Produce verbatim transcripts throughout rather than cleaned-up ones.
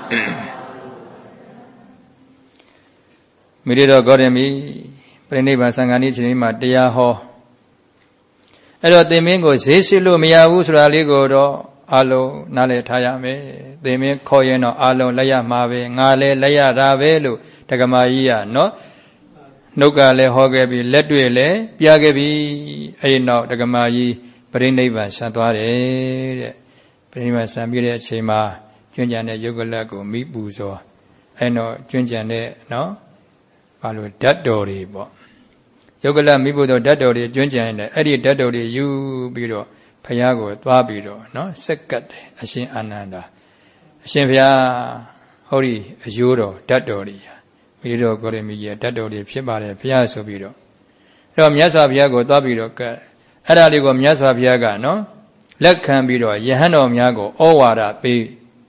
မိရိတော်ဂေါရမီပြိဋိဘံသံဃာနည်းချိန်မှာတရားဟောအဲ့တော့သင်မင်းကိုဈေးစစ်လို့မရဘူးဆိုတာလေးကိုတော့အလုံးနားလည်ထားရမယ်သင်မင်းခေါ်ရင်တော့အလုံးလက်ရမှာပဲငါလည်းလက်ရတာပဲလို့တက္ကမကြီးကနော်နှုတ်ကလည်းဟောခဲ့ပြီလက်တွေ့လည်းပြခဲ့ပြီအဲ့ဒီနောက်တက္ကမကြီးပြိဋိဘံဆံသွားတယ်တဲ့ပြိဋိဘံဆံပြီးတဲ့အချိန်မှာကျွန်းကြံတဲ့ယုတ်ကလတ်ကိုမိပူဇော်အဲ့တော့ကျွန်းကြံတဲ့နော်ဘာလို့ဓာတ်တော်တွေပေါ့ယုတ်ကလမိဘတော်ဓာတ်တော်တွေကျွန်းကြံတယ်အဲ့ဒီဓာတ်တော်တွေယူပြီးတော့ဘုရားကိုသွားပြီးတော့နော်စက်ကတ်တယ်အရှင်အာနန္ဒာအရှင်ဘုရားဟောဒီအယိုးတော်ဓာတ်တော်တွေမိရိတော်ဂေါရမီရဲ့ဓာတ်တော်တွေဖြစ်ပါတယ်ဘုရားဆိုပြီးတော့အဲ့တော့မြတ်စွာဘုရားကိုသွားပြီးတော့ကတ်အဲ့ဒါလေးကိုမြတ်စွာဘုရားကနော်လက်ခံပြီးတော့ယဟန်တော်များကိုဩဝါဒပေး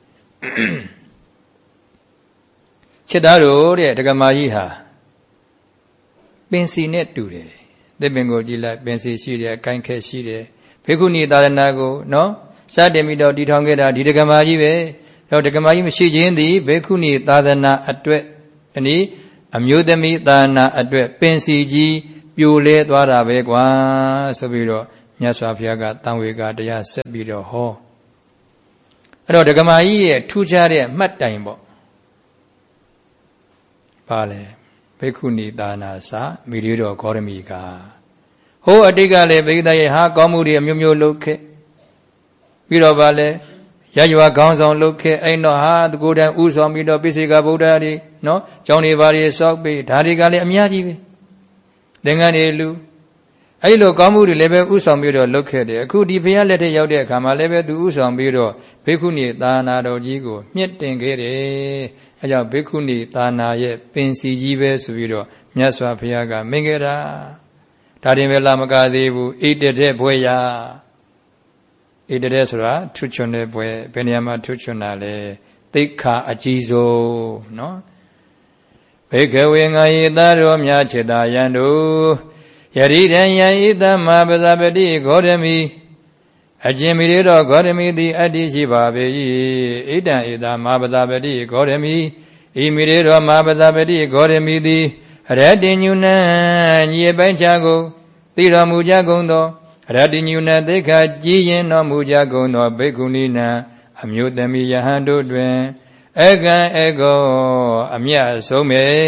ချစ်သားတို့တဲ့ဒကမာကြီးဟာပင်စီနဲ့တူတယ်သစ်ပင်ကိုကြည့်လိုက်ပင်စီရှိတယ်အကိုင်းခက်ရှိတယ်ဘေကုဏီသာသနာကိုနော်စတင်ပြီးတော့တည်ထောင်ခဲ့တာဒီဒကမာကြီးပဲတော့ဒကမာကြီးမရှိခြင်းသည်ဘေကုဏီသာသနာအတွက်ဒီနေ့အမျိုးသမီးသာသနာအတွက်ပင်စီကြီးပြိုလဲသွားတာပဲကွာဆိုပြီးတော့မြတ်စွာဘုရားကတန်ဝေကတရားဆက်ပြီးတော့ဟောအဲ့တော့ဒကမာကြီးရဲ့ထူးခြားတဲ့မှတ်တိုင်ပေါ့ပါလေဘေကုဏီသာနာစာမိရိတော်ဂေါရမီကဟိုအတိတ်ကလည်းဘိက္ခရဲ့ဟာကောင်းမှုတွေအမျိုးမျိုးလုပ်ခဲ့ပြီးတော့ပါလေရရွာခေါင်းဆောင်လုပ်ခဲ့အဲ့တော့ဟာကိုယ်တိုင်ဥဆောင်ပြီးတော့ပိစိကဗုဒ္ဓတွေနော်ကျောင်းတွေဘာတွေစောက်ပြီးဒါတွေကလည်းအများကြီးပဲသင်္ကန်းတွေလူအဲ့လိုကောင်းမှုတွေလည်းပဲဥဆောင်ပြီးတော့လုပ်ခဲ့တယ်အခုဒီဘုရားလက်ထက်ရောက်တဲ့အခါမှာလည်းပဲသူဥဆောင်ပြီးတော့ဘေကုဏီသာနာတော်ကြီးကိုမြင့်တင်ခဲ့တယ်အဲကြောင့်ဘေကုဏီသာနာရဲ့ပင်စီကြီးပဲဆိုပြီးတော့မြတ်စွာဘုရားကမင်္ဂလာဒါတင်ပဲလာမကသေးဘူးဣတတဲ့ဘွယ်ရာဣတတဲ့ဆိုတာထွချွန်တဲ့ဘွယ်ဘယ်နေရာမှာထွချွန်တာလဲသိက္ခာအကြီးဆုံးနော်ဘေကဝေငါယေသားတော်များချစ်တာယံတို့ယရိတံယံဣသမပဇပတိဂေါရမီအကျဉ်မိရေတော်ဂေါရမီသည်အတ္တိရှိပါပေ၏ဣတံဣသမပဇပတိဂေါရမီဤမိရေတော်မပဇပတိဂေါရမီသည်ရတ္တိညုနံညီအပိုင်းချကိုသိတော်မူကြကုန်သောရတ္တိညုနံသိက္ခာကြည်ရင်တော်မူကြကုန်သောဘေကုဏီနံအမျိုးသမီးယဟန်တို့တွင်အကံအကောအမြတ်ဆုံးမေ